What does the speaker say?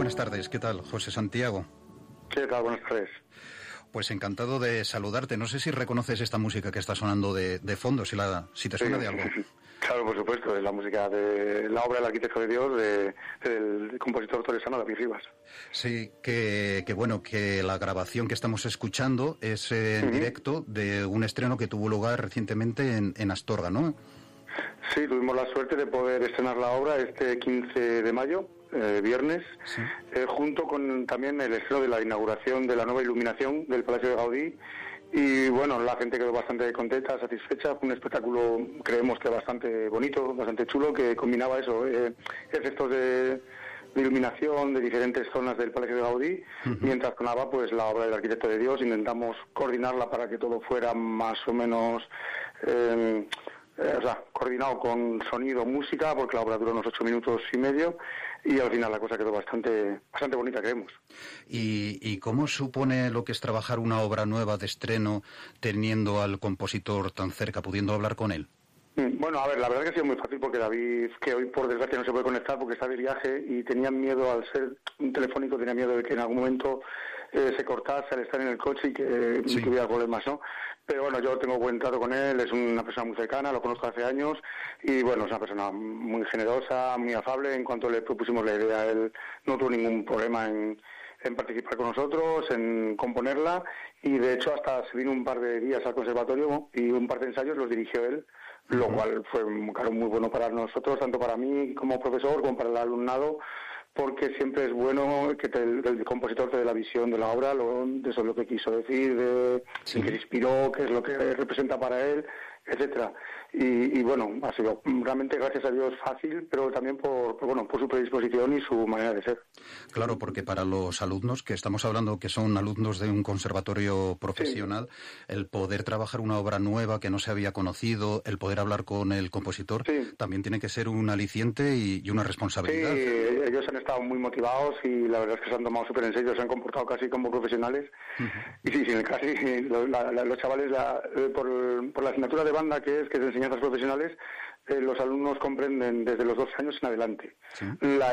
buenas tardes, ¿qué tal? José Santiago. ¿Qué tal? Buenas tardes. Pues encantado de saludarte. No sé si reconoces esta música que está sonando de fondo, si te suena de algo. Claro, por supuesto, es la música de la obra del arquitecto de Dios, del compositor torresano David Rivas. Sí, que la grabación que estamos escuchando es en directo de un estreno que tuvo lugar recientemente en Astorga, ¿no? Sí, tuvimos la suerte de poder estrenar la obra este 15 de mayo, viernes, sí. Junto con también el estreno de la inauguración de la nueva iluminación del Palacio de Gaudí. Y bueno, la gente quedó bastante contenta, satisfecha. Fue un espectáculo, creemos que bastante bonito, bastante chulo, que combinaba eso, efectos de iluminación de diferentes zonas del Palacio de Gaudí, mientras sonaba pues la obra del arquitecto de Dios. Intentamos coordinarla para que todo fuera más o menos coordinado con sonido, música, porque la obra duró unos 8 minutos y medio, y al final la cosa quedó bastante bonita, creemos. ¿Y cómo supone lo que es trabajar una obra nueva de estreno, teniendo al compositor tan cerca, pudiendo hablar con él? Bueno, a ver, la verdad que ha sido muy fácil, porque David, que hoy por desgracia no se puede conectar porque está de viaje, y tenía miedo, al ser un telefónico, tenía miedo de que en algún momento se cortase al estar en el coche y que tuviera problemas, ¿no? Pero bueno, yo tengo buen trato con él, es una persona muy cercana, lo conozco hace años, y bueno, es una persona muy generosa, muy afable. En cuanto le propusimos la idea, él no tuvo ningún problema en participar con nosotros, en componerla, y de hecho hasta se vino un par de días al conservatorio y un par de ensayos los dirigió él, lo cual fue muy bueno para nosotros, tanto para mí como profesor como para el alumnado, porque siempre es bueno que el compositor te dé la visión de la obra, de eso es lo que quiso decir, de qué le inspiró, qué es lo que representa para él, etcétera. Y bueno, ha sido realmente, gracias a Dios, fácil, pero también por su predisposición y su manera de ser. Claro, porque para los alumnos, que estamos hablando que son alumnos de un conservatorio profesional, el poder trabajar una obra nueva que no se había conocido, el poder hablar con el compositor, también tiene que ser un aliciente y una responsabilidad. Sí, ellos han estado muy motivados y la verdad es que se han tomado súper en serio, se han comportado casi como profesionales. Y casi los chavales, por la asignatura de banda que es de enseñanzas profesionales, los alumnos comprenden desde los 2 años en adelante. La